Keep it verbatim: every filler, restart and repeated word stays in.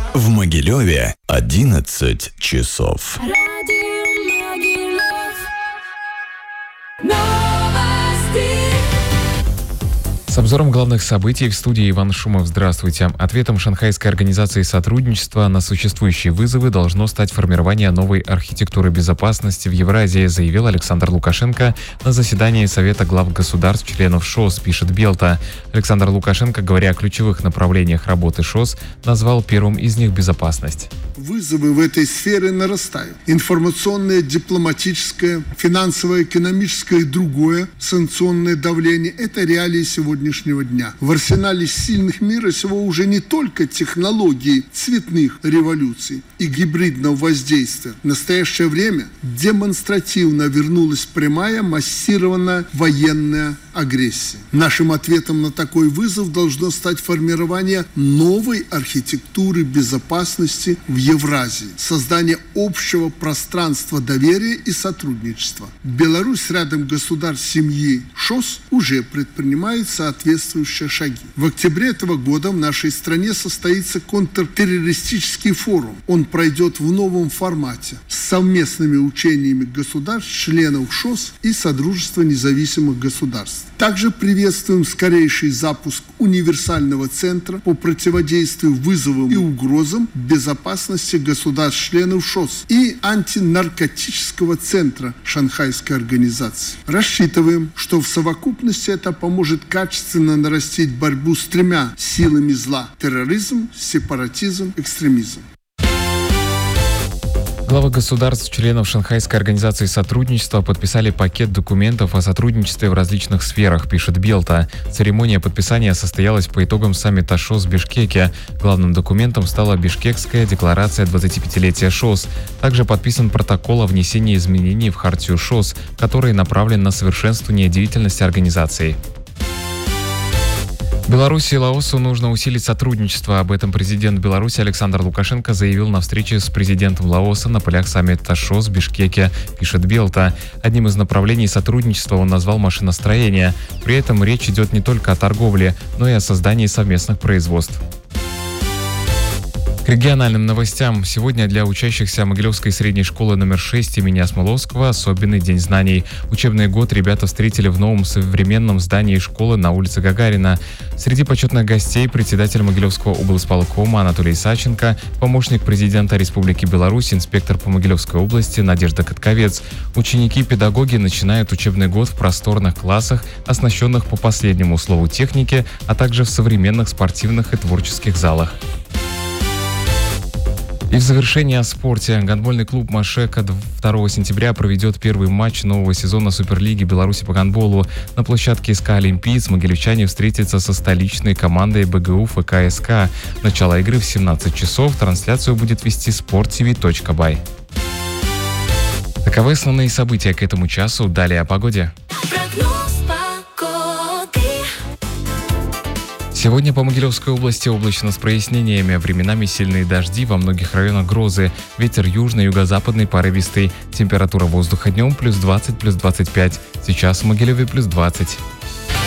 В Могилеве одиннадцать часов. С обзором главных событий в студии Иван Шумов. Здравствуйте. Ответом Шанхайской организации сотрудничества на существующие вызовы должно стать формирование новой архитектуры безопасности в Евразии, заявил Александр Лукашенко на заседании Совета глав государств-членов ШОС, пишет Белта. Александр Лукашенко, говоря о ключевых направлениях работы ШОС, назвал первым из них безопасность. Вызовы в этой сфере нарастают. Информационное, дипломатическое, финансовое, экономическое и другое санкционное давление – это реалии сегодняшнего дня. В арсенале сильных мира сего уже не только технологии цветных революций и гибридного воздействия. В настоящее время демонстративно вернулась прямая массированная военная агрессия. Нашим ответом на такой вызов должно стать формирование новой архитектуры безопасности в Евразии, создание общего пространства доверия и сотрудничества. Беларусь рядом государств семьи ШОС уже предпринимает соответствующие шаги. В октябре этого года в нашей стране состоится контртеррористический форум. Он пройдет в новом формате с совместными учениями государств, членов ШОС и Содружества независимых государств. Также приветствуем скорейший запуск универсального центра по противодействию вызовам и угрозам безопасности государств-членов ШОС и антинаркотического центра Шанхайской организации. Рассчитываем, что в совокупности это поможет качественно нарастить борьбу с тремя силами зла – терроризм, сепаратизм, экстремизм. Главы государств-членов Шанхайской организации сотрудничества подписали пакет документов о сотрудничестве в различных сферах, пишет Белта. Церемония подписания состоялась по итогам саммита ШОС в Бишкеке. Главным документом стала Бишкекская декларация двадцатипятилетия ШОС. Также подписан протокол о внесении изменений в хартию ШОС, который направлен на совершенствование деятельности организации. Беларуси и Лаосу нужно усилить сотрудничество. Об этом президент Беларуси Александр Лукашенко заявил на встрече с президентом Лаоса на полях саммита ШОС в Бишкеке, пишет Белта. Одним из направлений сотрудничества он назвал машиностроение. При этом речь идет не только о торговле, но и о создании совместных производств. К региональным новостям. Сегодня для учащихся Могилевской средней школы номер шесть имени Осмоловского особенный день знаний. Учебный год ребята встретили в новом современном здании школы на улице Гагарина. Среди почетных гостей председатель Могилевского облсполкома Анатолий Саченко, помощник президента Республики Беларусь, инспектор по Могилевской области Надежда Катковец. Ученики и педагоги начинают учебный год в просторных классах, оснащенных по последнему слову техники, а также в современных спортивных и творческих залах. И в завершение о спорте. Гандбольный клуб «Машека» второго сентября проведет первый матч нового сезона Суперлиги Беларуси по гандболу. На площадке СК «Олимпиец» могилевчане встретятся со столичной командой БГУ ФК СК. Начало игры в семнадцать часов. Трансляцию будет вести спорт ти ви точка бай. Таковы основные события к этому часу. Далее о погоде. Сегодня по Могилевской области облачно с прояснениями, временами сильные дожди, во многих районах грозы. Ветер южный, юго-западный, порывистый. Температура воздуха днем плюс двадцать, плюс двадцать пять. Сейчас в Могилеве плюс двадцать.